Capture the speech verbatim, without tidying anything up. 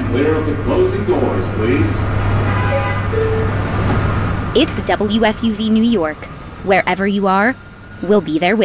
clear of the closing doors, please. It's W F U V New York. Wherever you are, we'll be there with you.